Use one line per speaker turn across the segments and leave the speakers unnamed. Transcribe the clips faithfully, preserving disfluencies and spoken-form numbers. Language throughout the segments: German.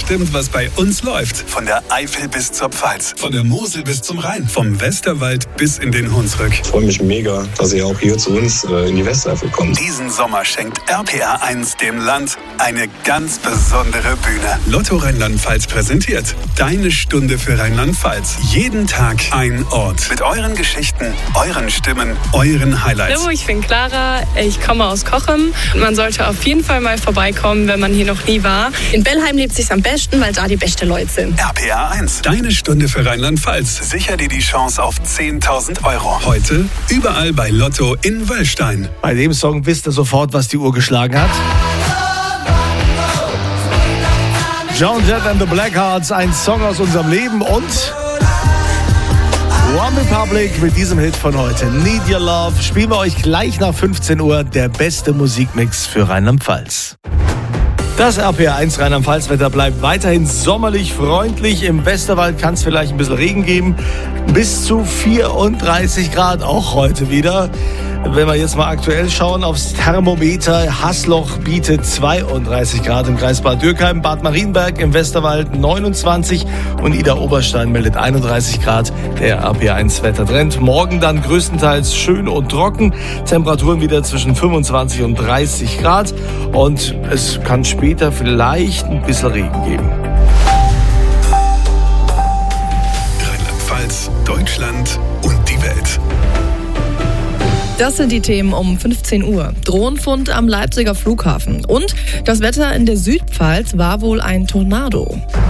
bestimmt, was bei uns läuft. Von der Eifel bis zur Pfalz, von der Mosel bis zum Rhein, vom Westerwald bis in den Hunsrück.
Ich freue mich mega, dass ihr auch hier zu uns äh, in die Westeifel kommt.
Diesen Sommer schenkt R P R eins dem Land eine ganz besondere Bühne. Lotto Rheinland-Pfalz präsentiert Deine Stunde für Rheinland-Pfalz. Jeden Tag ein Ort. Mit euren Geschichten, euren Stimmen, euren Highlights.
Hallo, ich bin Clara, ich komme aus Cochem. Man sollte auf jeden Fall mal vorbeikommen, wenn man hier noch nie war.
In Bellheim lebt es sich am besten, weil da die besten Leute sind.
R P R eins, Deine Stunde für Rheinland-Pfalz. Sicher dir die Chance auf zehntausend Euro. Heute überall bei Lotto in Wöllstein.
Bei dem Song wisst ihr sofort, was die Uhr geschlagen hat. Joan Jett and the Blackhearts, ein Song aus unserem Leben und One Republic mit diesem Hit von heute, Need Your Love. Spielen wir euch gleich nach fünfzehn Uhr der beste Musikmix für Rheinland-Pfalz. Das R P R eins Rheinland-Pfalz-Wetter bleibt weiterhin sommerlich freundlich. Im Westerwald kann es vielleicht ein bisschen Regen geben. Bis zu vierunddreißig Grad auch heute wieder. Wenn wir jetzt mal aktuell schauen aufs Thermometer, Haßloch bietet zweiunddreißig Grad im Kreis Bad Dürkheim, Bad Marienberg im Westerwald neunundzwanzig und Idar-Oberstein meldet einunddreißig Grad. Der R P R eins Wettertrend. Morgen dann größtenteils schön und trocken. Temperaturen wieder zwischen fünfundzwanzig und dreißig Grad und es kann später vielleicht ein bisschen Regen geben.
Rheinland-Pfalz, Deutschland und die Welt.
Das sind die Themen um fünfzehn Uhr. Drohnenfund am Leipziger Flughafen. Und das Wetter in der Südpfalz war wohl ein Tornado.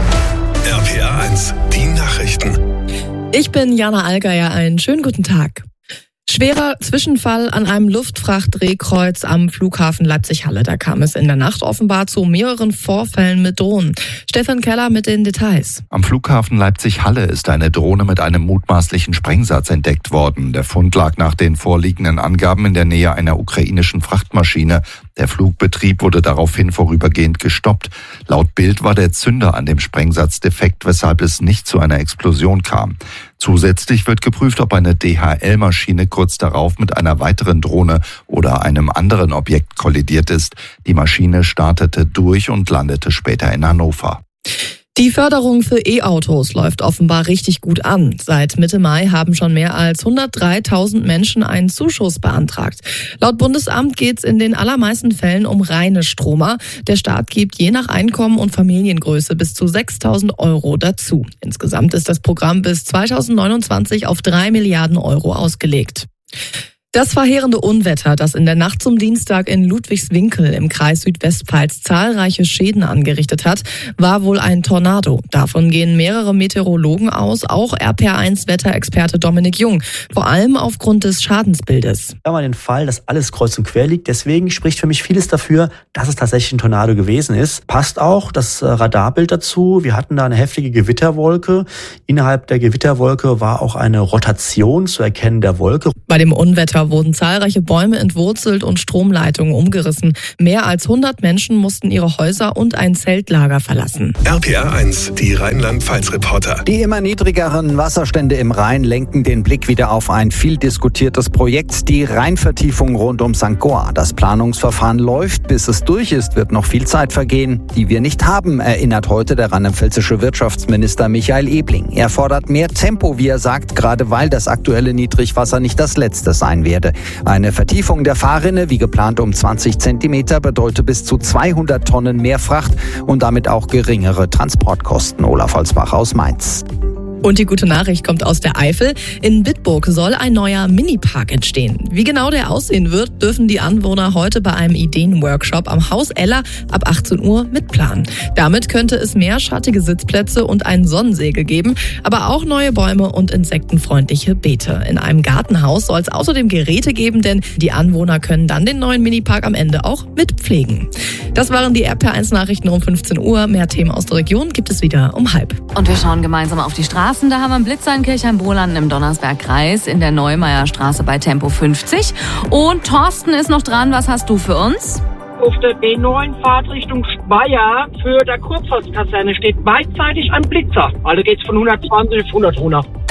R P R eins, die Nachrichten.
Ich bin Jana Allgeier, einen schönen guten Tag. Schwerer Zwischenfall an einem Luftfrachtdrehkreuz am Flughafen Leipzig-Halle. Da kam es in der Nacht offenbar zu mehreren Vorfällen mit Drohnen. Stefan Keller mit den Details.
Am Flughafen Leipzig-Halle ist eine Drohne mit einem mutmaßlichen Sprengsatz entdeckt worden. Der Fund lag nach den vorliegenden Angaben in der Nähe einer ukrainischen Frachtmaschine. Der Flugbetrieb wurde daraufhin vorübergehend gestoppt. Laut Bild war der Zünder an dem Sprengsatz defekt, weshalb es nicht zu einer Explosion kam. Zusätzlich wird geprüft, ob eine D H L-Maschine kurz darauf mit einer weiteren Drohne oder einem anderen Objekt kollidiert ist. Die Maschine startete durch und landete später in Hannover.
Die Förderung für E-Autos läuft offenbar richtig gut an. Seit Mitte Mai haben schon mehr als hundertdreitausend Menschen einen Zuschuss beantragt. Laut Bundesamt geht es in den allermeisten Fällen um reine Stromer. Der Staat gibt je nach Einkommen und Familiengröße bis zu sechstausend Euro dazu. Insgesamt ist das Programm bis zweitausendneunundzwanzig auf drei Milliarden Euro ausgelegt. Das verheerende Unwetter, das in der Nacht zum Dienstag in Ludwigswinkel im Kreis Südwestpfalz zahlreiche Schäden angerichtet hat, war wohl ein Tornado. Davon gehen mehrere Meteorologen aus, auch R P R eins Wetterexperte Dominik Jung, vor allem aufgrund des Schadensbildes.
Wir haben den Fall, dass alles kreuz und quer liegt, deswegen spricht für mich vieles dafür, dass es tatsächlich ein Tornado gewesen ist. Passt auch das Radarbild dazu, wir hatten da eine heftige Gewitterwolke. Innerhalb der Gewitterwolke war auch eine Rotation zu erkennen der Wolke.
Bei dem Unwetter wurden zahlreiche Bäume entwurzelt und Stromleitungen umgerissen. Mehr als hundert Menschen mussten ihre Häuser und ein Zeltlager verlassen.
R P R eins, die Rheinland-Pfalz-Reporter.
Die immer niedrigeren Wasserstände im Rhein lenken den Blick wieder auf ein viel diskutiertes Projekt, die Rheinvertiefung rund um Sankt Goar. Das Planungsverfahren läuft, bis es durch ist, wird noch viel Zeit vergehen, die wir nicht haben, erinnert heute der rheinland-pfälzische Wirtschaftsminister Michael Ebling. Er fordert mehr Tempo, wie er sagt, gerade weil das aktuelle Niedrigwasser nicht das letzte sein werde. Eine Vertiefung der Fahrrinne, wie geplant um zwanzig Zentimeter, bedeutet bis zu zweihundert Tonnen mehr Fracht und damit auch geringere Transportkosten. Olaf Holzbach aus Mainz.
Und die gute Nachricht kommt aus der Eifel. In Bitburg soll ein neuer Minipark entstehen. Wie genau der aussehen wird, dürfen die Anwohner heute bei einem Ideenworkshop am Haus Eller ab achtzehn Uhr mitplanen. Damit könnte es mehr schattige Sitzplätze und einen Sonnensegel geben, aber auch neue Bäume und insektenfreundliche Beete. In einem Gartenhaus soll es außerdem Geräte geben, denn die Anwohner können dann den neuen Minipark am Ende auch mitpflegen. Das waren die R P R eins Nachrichten um fünfzehn Uhr. Mehr Themen aus der Region gibt es wieder um halb.
Und wir schauen gemeinsam auf die Straße. Da haben wir einen Blitzer in Kirchheim-Bohlanden im Donnersberg-Kreis, in der Neumeierstraße bei Tempo fünfzig. Und Thorsten ist noch dran. Was hast du für uns?
Auf der B neun Fahrt Richtung Speyer für der Kurpfalzkaserne steht beidseitig ein Blitzer. Also geht's von hundertzwanzig auf hundert runter.
Da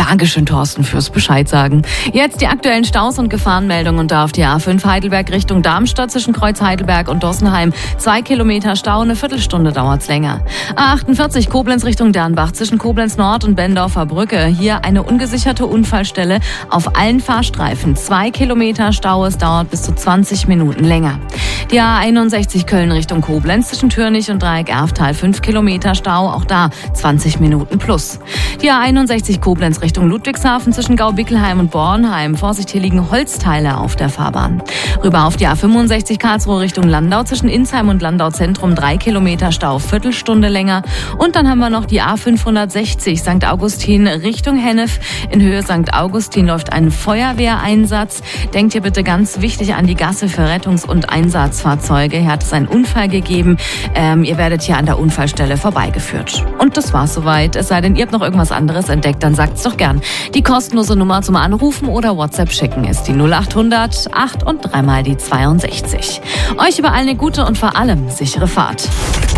Dankeschön, Thorsten, fürs Bescheid sagen. Jetzt die aktuellen Staus und Gefahrenmeldungen und da auf die A fünf Heidelberg Richtung Darmstadt zwischen Kreuz Heidelberg und Dossenheim. Zwei Kilometer Stau, eine Viertelstunde dauert's länger. A achtundvierzig Koblenz Richtung Dernbach zwischen Koblenz Nord und Bendorfer Brücke. Hier eine ungesicherte Unfallstelle auf allen Fahrstreifen. Zwei Kilometer Stau, es dauert bis zu zwanzig Minuten länger. Die A einundsechzig Köln Richtung Koblenz zwischen Türnich und Dreieck Erftal. Fünf Kilometer Stau, auch da zwanzig Minuten plus. Die A einundsechzig Koblenz Richtung Ludwigshafen zwischen Gau-Bickelheim und Bornheim. Vorsicht, hier liegen Holzteile auf der Fahrbahn. Rüber auf die A fünfundsechzig Karlsruhe Richtung Landau zwischen Insheim und Landau Zentrum. Drei Kilometer Stau, Viertelstunde länger. Und dann haben wir noch die A fünfhundertsechzig Sankt Augustin Richtung Hennef. In Höhe Sankt Augustin läuft ein Feuerwehreinsatz. Denkt hier bitte ganz wichtig an die Gasse für Rettungs- und Einsatzfahrzeuge. Hier hat es einen Unfall gegeben. Ähm, ihr werdet hier an der Unfallstelle vorbeigeführt. Und das war's soweit. Es sei denn, ihr habt noch irgendwas anderes entdeckt, dann sagt's doch gern. Die kostenlose Nummer zum Anrufen oder WhatsApp schicken ist die null achthundert acht und dreimal die zweiundsechzig. Euch überall eine gute und vor allem sichere Fahrt.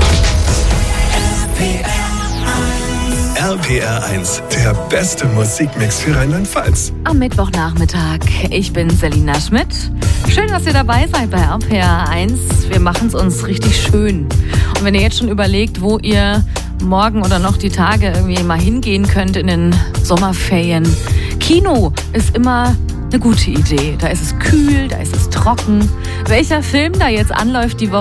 R P R eins, der beste Musikmix für Rheinland-Pfalz.
Am Mittwochnachmittag. Ich bin Selina Schmidt. Schön, dass ihr dabei seid bei R P R eins. Wir machen es uns richtig schön. Und wenn ihr jetzt schon überlegt, wo ihr morgen oder noch die Tage irgendwie mal hingehen könnt in den Sommerferien. Kino ist immer eine gute Idee. Da ist es kühl, da ist es trocken. Welcher Film da jetzt anläuft die Woche,